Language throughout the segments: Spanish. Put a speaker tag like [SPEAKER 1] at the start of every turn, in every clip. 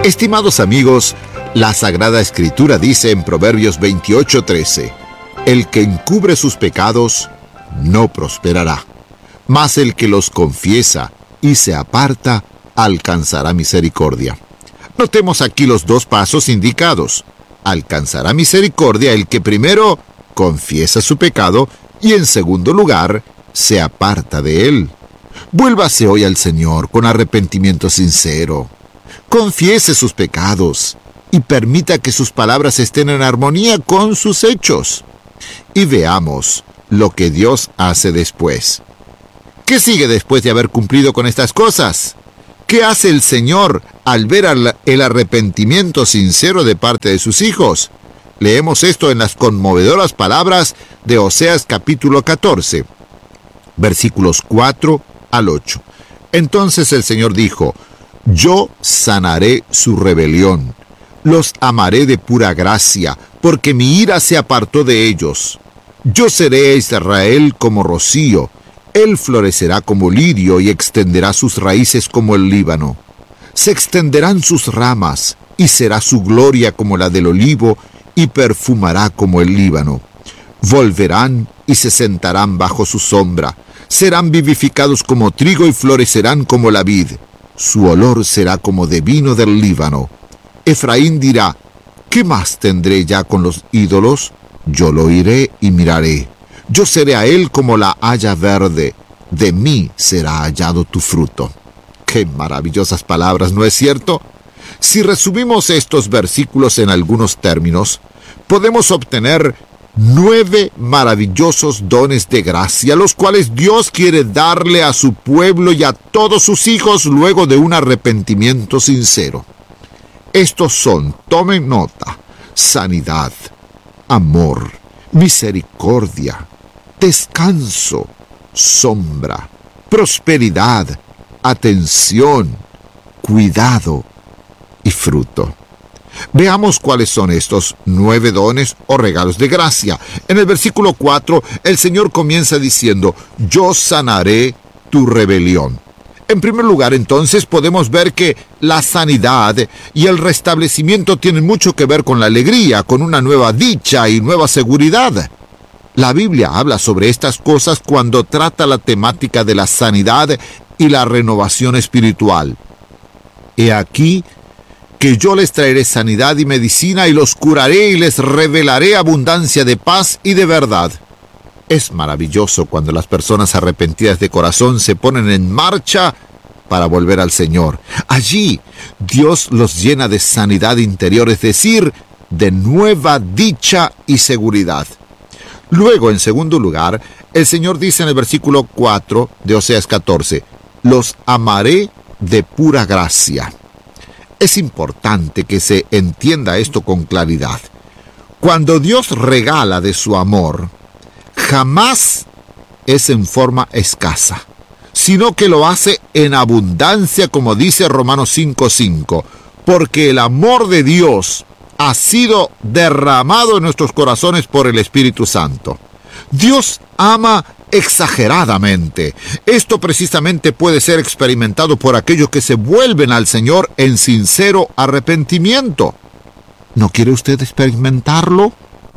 [SPEAKER 1] Estimados amigos, la Sagrada Escritura dice en Proverbios 28:13, el que encubre sus pecados no prosperará, mas el que los confiesa y se aparta alcanzará misericordia. Notemos aquí los dos pasos indicados. Alcanzará misericordia el que primero confiesa su pecado y en segundo lugar se aparta de él. Vuélvase hoy al Señor con arrepentimiento sincero. Confiese sus pecados y permita que sus palabras estén en armonía con sus hechos. Y veamos lo que Dios hace después. ¿Qué sigue después de haber cumplido con estas cosas? ¿Qué hace el Señor al ver el arrepentimiento sincero de parte de sus hijos? Leemos esto en las conmovedoras palabras de Oseas capítulo 14, versículos 4 al 8. Entonces el Señor dijo: yo sanaré su rebelión, los amaré de pura gracia, porque mi ira se apartó de ellos. Yo seré a Israel como rocío, él florecerá como lirio y extenderá sus raíces como el Líbano. Se extenderán sus ramas, y será su gloria como la del olivo, y perfumará como el Líbano. Volverán y se sentarán bajo su sombra, serán vivificados como trigo y florecerán como la vid. Su olor será como de vino del Líbano. Efraín dirá: ¿qué más tendré ya con los ídolos? Yo lo iré y miraré. Yo seré a él como la haya verde. De mí será hallado tu fruto. ¡Qué maravillosas palabras!, ¿no es cierto? Si resumimos estos versículos en algunos términos, podemos obtener 9 maravillosos dones de gracia, los cuales Dios quiere darle a su pueblo y a todos sus hijos luego de un arrepentimiento sincero. Estos son, tomen nota: sanidad, amor, misericordia, descanso, sombra, prosperidad, atención, cuidado y fruto. Veamos cuáles son estos 9 dones o regalos de gracia. En el versículo 4, el Señor comienza diciendo: yo sanaré tu rebelión. En primer lugar, entonces, podemos ver que la sanidad y el restablecimiento tienen mucho que ver con la alegría, con una nueva dicha y nueva seguridad. La Biblia habla sobre estas cosas cuando trata la temática de la sanidad y la renovación espiritual. He aquí que yo les traeré sanidad y medicina, y los curaré y les revelaré abundancia de paz y de verdad. Es maravilloso cuando las personas arrepentidas de corazón se ponen en marcha para volver al Señor. Allí Dios los llena de sanidad interior, es decir, de nueva dicha y seguridad. Luego, en segundo lugar, el Señor dice en el versículo 4 de Oseas 14: los amaré de pura gracia. Es importante que se entienda esto con claridad. Cuando Dios regala de su amor, jamás es en forma escasa, sino que lo hace en abundancia, como dice Romanos 5:5, porque el amor de Dios ha sido derramado en nuestros corazones por el Espíritu Santo. Dios ama exageradamente. Esto precisamente puede ser experimentado por aquellos que se vuelven al Señor en sincero arrepentimiento. ¿No quiere usted experimentarlo?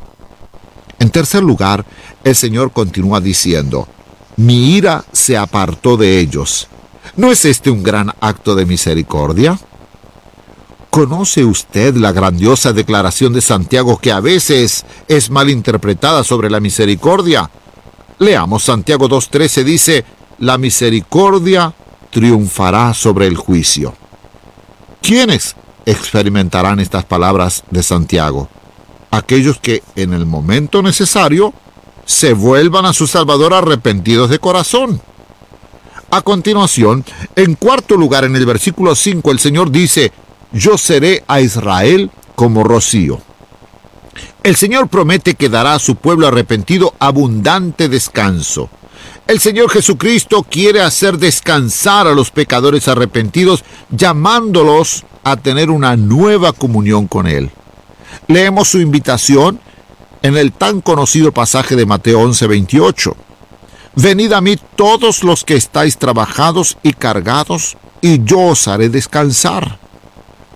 [SPEAKER 1] En tercer lugar, el Señor continúa diciendo: mi ira se apartó de ellos. ¿No es este un gran acto de misericordia? ¿Conoce usted la grandiosa declaración de Santiago que a veces es mal interpretada sobre la misericordia? Leamos Santiago 2:13, dice: la misericordia triunfará sobre el juicio. ¿Quiénes experimentarán estas palabras de Santiago? Aquellos que en el momento necesario se vuelvan a su Salvador arrepentidos de corazón. A continuación, en cuarto lugar, en el versículo 5, el Señor dice: yo seré a Israel como rocío. El Señor promete que dará a su pueblo arrepentido abundante descanso. El Señor Jesucristo quiere hacer descansar a los pecadores arrepentidos, llamándolos a tener una nueva comunión con Él. Leemos su invitación en el tan conocido pasaje de Mateo 11:28. Venid a mí todos los que estáis trabajados y cargados, y yo os haré descansar.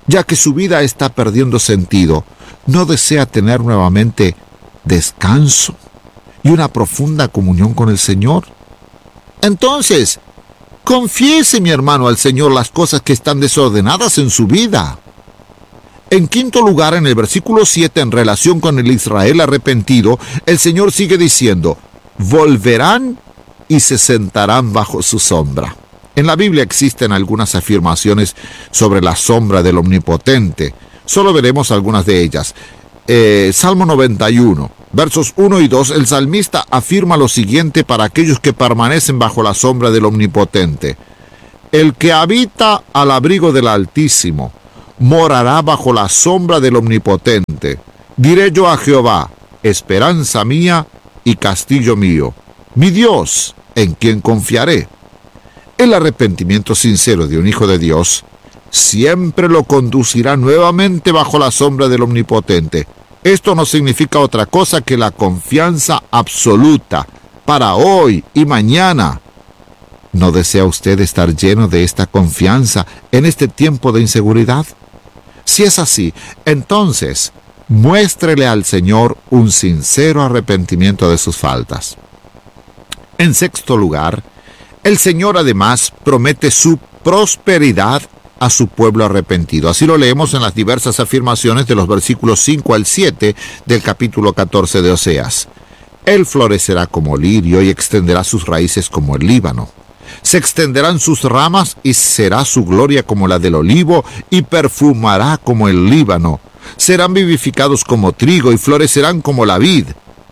[SPEAKER 1] ya que su vida está perdiendo sentido, no desea tener nuevamente descanso y una profunda comunión con el Señor? Entonces, confiese, mi hermano, al Señor las cosas que están desordenadas en su vida. En quinto lugar, en el versículo 7, en relación con el Israel arrepentido, el Señor sigue diciendo: volverán y se sentarán bajo su sombra. En la Biblia existen algunas afirmaciones sobre la sombra del Omnipotente. Solo veremos algunas de ellas. Salmo 91, versos 1 y 2, el salmista afirma lo siguiente para aquellos que permanecen bajo la sombra del Omnipotente: el que habita al abrigo del Altísimo morará bajo la sombra del Omnipotente. Diré yo a Jehová: esperanza mía y castillo mío, mi Dios, en quien confiaré. El arrepentimiento sincero de un hijo de Dios siempre lo conducirá nuevamente bajo la sombra del Omnipotente. Esto no significa otra cosa que la confianza absoluta para hoy y mañana. ¿No desea usted estar lleno de esta confianza en este tiempo de inseguridad? Si es así, entonces muéstrele al Señor un sincero arrepentimiento de sus faltas. En sexto lugar, el Señor además promete su prosperidad a su pueblo arrepentido. Así lo leemos en las diversas afirmaciones de los versículos 5 al 7 del capítulo 14 de Oseas. Él florecerá como lirio y extenderá sus raíces como el Líbano. Se extenderán sus ramas y será su gloria como la del olivo y perfumará como el Líbano. Serán vivificados como trigo y florecerán como la vid.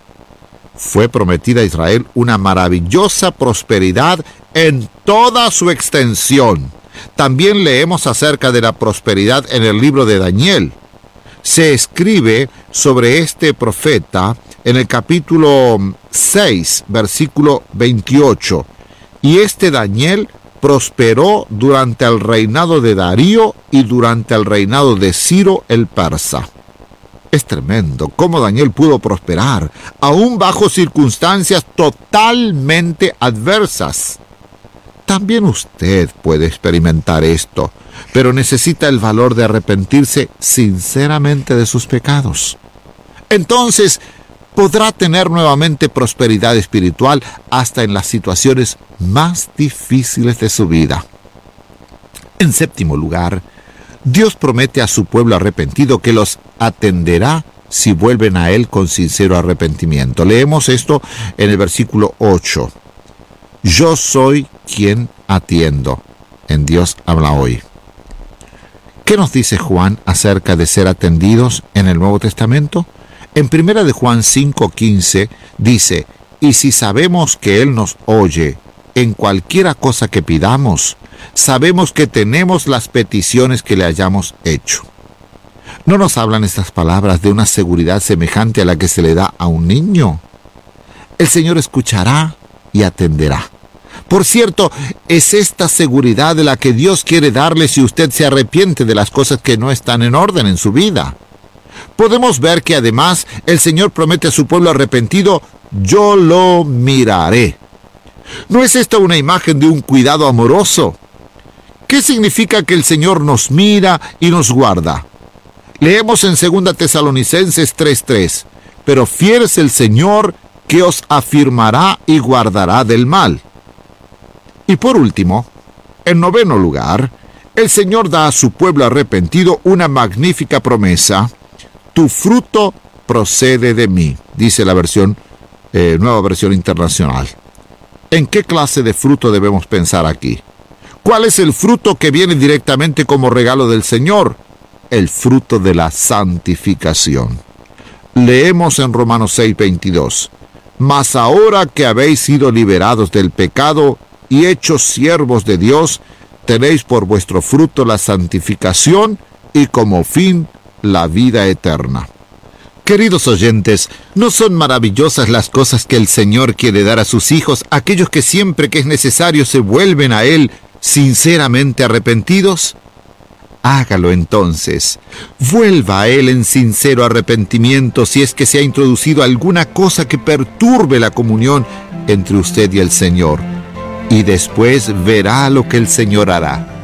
[SPEAKER 1] Fue prometida a Israel una maravillosa prosperidad en toda su extensión. También leemos acerca de la prosperidad en el libro de Daniel. Se escribe sobre este profeta en el capítulo 6, versículo 28. Y este Daniel prosperó durante el reinado de Darío y durante el reinado de Ciro el persa. Es tremendo cómo Daniel pudo prosperar, aún bajo circunstancias totalmente adversas. También usted puede experimentar esto, pero necesita el valor de arrepentirse sinceramente de sus pecados. Entonces, podrá tener nuevamente prosperidad espiritual hasta en las situaciones más difíciles de su vida. En séptimo lugar, Dios promete a su pueblo arrepentido que los atenderá si vuelven a Él con sincero arrepentimiento. Leemos esto en el versículo 8. Yo soy quien atiendo. En Dios habla hoy. ¿Qué nos dice Juan acerca de ser atendidos en el Nuevo Testamento? En 1 de Juan 5:15 dice: y si sabemos que Él nos oye en cualquiera cosa que pidamos, sabemos que tenemos las peticiones que le hayamos hecho. ¿No nos hablan estas palabras de una seguridad semejante a la que se le da a un niño? El Señor escuchará y atenderá. Por cierto, es esta seguridad de la que Dios quiere darle si usted se arrepiente de las cosas que no están en orden en su vida. Podemos ver que además el Señor promete a su pueblo arrepentido: yo lo miraré. ¿No es esta una imagen de un cuidado amoroso? ¿Qué significa que el Señor nos mira y nos guarda? Leemos en 2 Tesalonicenses 3:3, pero fiel es el Señor que os afirmará y guardará del mal. Y por último, en noveno lugar, el Señor da a su pueblo arrepentido una magnífica promesa: tu fruto procede de mí, dice la nueva versión internacional. ¿En qué clase de fruto debemos pensar aquí? ¿Cuál es el fruto que viene directamente como regalo del Señor? El fruto de la santificación. Leemos en Romanos 6:22. Mas ahora que habéis sido liberados del pecado y hechos siervos de Dios, tenéis por vuestro fruto la santificación y como fin la vida eterna. Queridos oyentes, ¿no son maravillosas las cosas que el Señor quiere dar a sus hijos, aquellos que siempre que es necesario se vuelven a Él sinceramente arrepentidos? Hágalo entonces. Vuelva a Él en sincero arrepentimiento si es que se ha introducido alguna cosa que perturbe la comunión entre usted y el Señor. Y después verá lo que el Señor hará.